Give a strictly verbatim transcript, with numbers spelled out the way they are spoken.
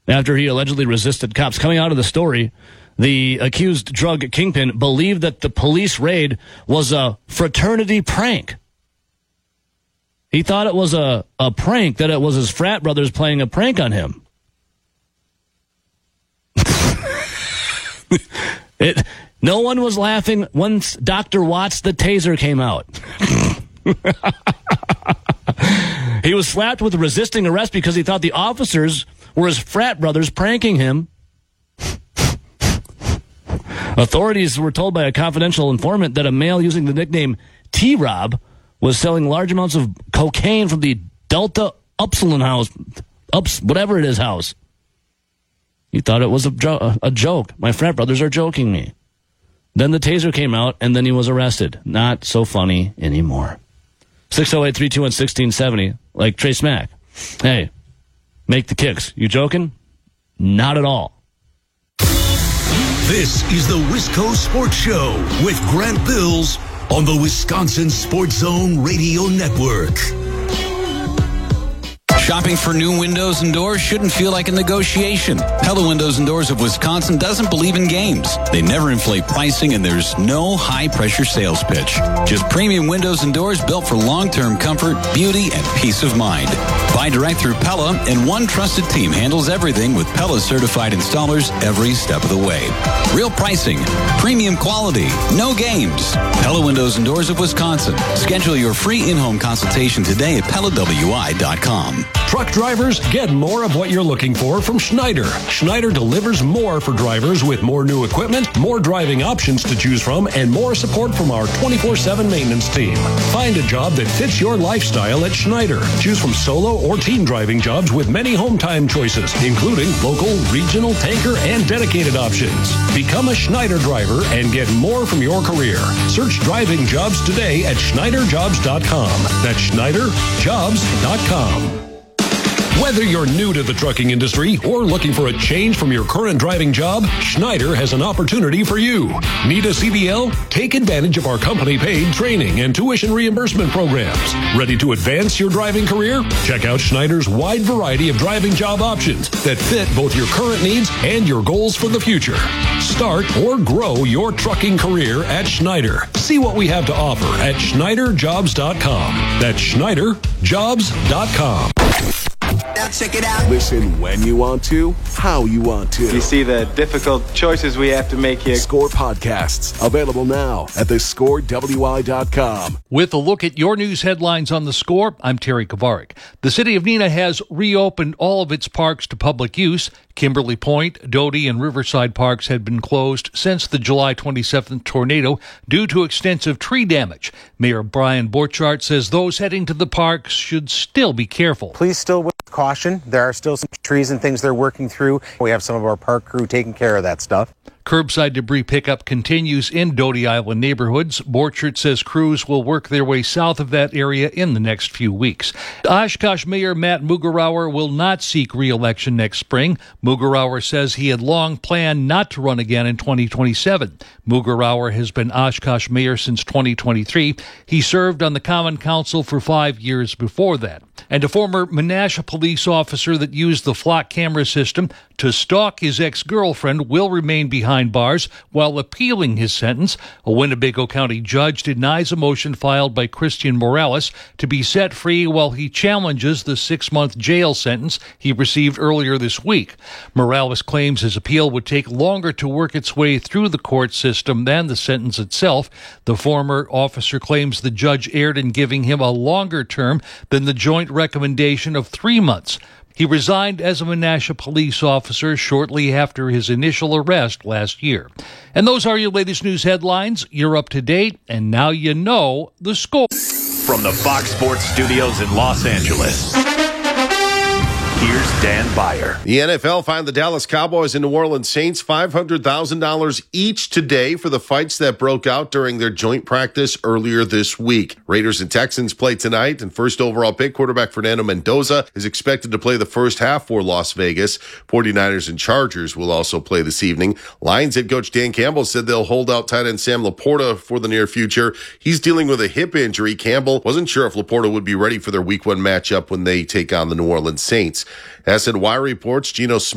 after he allegedly resisted cops. Coming out of the story, the accused drug kingpin believed that the police raid was a fraternity prank. He thought it was a, a prank, that it was his frat brothers playing a prank on him. it, no one was laughing once Doctor Watts the Taser came out. He was slapped with resisting arrest because he thought the officers were his frat brothers pranking him. Authorities were told by a confidential informant that a male using the nickname T-Rob was selling large amounts of cocaine from the Delta Upsilon house, ups, whatever it is house. He thought it was a, jo- a joke. My frat brothers are joking me. Then the taser came out, and then he was arrested. Not so funny anymore. six oh eight, three two one, one six seven oh, like Trey Smack. Hey, make the kicks. You joking? Not at all. This is the Wisco Sports Show with Grant Bills on the Wisconsin Sports Zone Radio Network. Shopping for new windows and doors shouldn't feel like a negotiation. Pella Windows and Doors of Wisconsin doesn't believe in games. They never inflate pricing, and there's no high-pressure sales pitch. Just premium windows and doors built for long-term comfort, beauty, and peace of mind. Buy direct through Pella, and one trusted team handles everything with Pella-certified installers every step of the way. Real pricing, premium quality, no games. Pella Windows and Doors of Wisconsin. Schedule your free in-home consultation today at Pella W I dot com. Truck drivers, get more of what you're looking for from Schneider. Schneider delivers more for drivers with more new equipment, more driving options to choose from, and more support from our twenty-four seven maintenance team. Find a job that fits your lifestyle at Schneider. Choose from solo or team driving jobs with many home time choices, including local, regional, tanker, and dedicated options. Become a Schneider driver and get more from your career. Search driving jobs today at Schneider Jobs dot com. That's Schneider Jobs dot com. Whether you're new to the trucking industry or looking for a change from your current driving job, Schneider has an opportunity for you. Need a C D L? Take advantage of our company-paid training and tuition reimbursement programs. Ready to advance your driving career? Check out Schneider's wide variety of driving job options that fit both your current needs and your goals for the future. Start or grow your trucking career at Schneider. See what we have to offer at Schneider Jobs dot com. That's Schneider Jobs dot com. Now check it out. Listen when you want to, how you want to. You see the difficult choices we have to make here. Score podcasts available now at the score W I dot com. With a look at your news headlines on The Score, I'm Terry Kovarik. The city of Neenah has reopened all of its parks to public use. Kimberly Point, Doty, and Riverside parks had been closed since the July twenty-seventh tornado due to extensive tree damage. Mayor Brian Borchardt says those heading to the parks should still be careful. Please still with caution. There are still some trees and things they're working through. We have some of our park crew taking care of that stuff. Curbside debris pickup continues in Doty Island neighborhoods. Borchardt says crews will work their way south of that area in the next few weeks. Oshkosh Mayor Matt Mugerauer will not seek re-election next spring. Mugerauer says he had long planned not to run again in twenty twenty-seven. Mugerauer has been Oshkosh mayor since twenty twenty-three. He served on the Common Council for five years before that. And a former Menasha police officer that used the flock camera system to stalk his ex-girlfriend will remain behind bars while appealing his sentence. A Winnebago County judge denies a motion filed by Christian Morales to be set free while he challenges the six-month jail sentence he received earlier this week. Morales claims his appeal would take longer to work its way through the court system than the sentence itself. The former officer claims the judge erred in giving him a longer term than the joint recommendation of three months. He resigned as a Menasha police officer shortly after his initial arrest last year. And those are your latest news headlines. You're up to date, and now you know the score. From the Fox Sports Studios in Los Angeles, here's Dan Beyer. The N F L fined the Dallas Cowboys and New Orleans Saints five hundred thousand dollars each today for the fights that broke out during their joint practice earlier this week. Raiders and Texans play tonight, and first overall pick quarterback Fernando Mendoza is expected to play the first half for Las Vegas. forty-niners and Chargers will also play this evening. Lions head coach Dan Campbell said they'll hold out tight end Sam Laporta for the near future. He's dealing with a hip injury. Campbell wasn't sure if Laporta would be ready for their week one matchup when they take on the New Orleans Saints. As in Y Reports, Geno Smith